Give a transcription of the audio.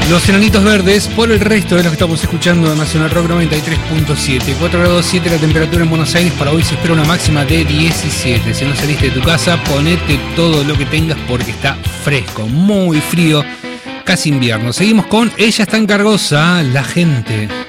Los Enanitos Verdes, por el resto de los que estamos escuchando de Nacional Rock 93.7. 4 grados 7 la temperatura en Buenos Aires. Para hoy se espera una máxima de 17. Si no saliste de tu casa, ponete todo lo que tengas porque está fresco, muy frío, casi invierno. Seguimos con Ella está en Cargosa, La Gente.